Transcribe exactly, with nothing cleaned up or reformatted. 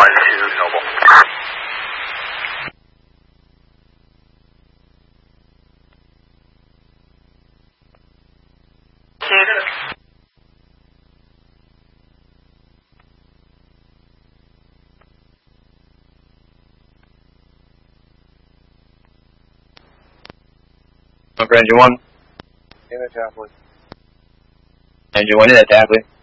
one two Noble. Number engine one. In attack, please. Engine one in attack, please.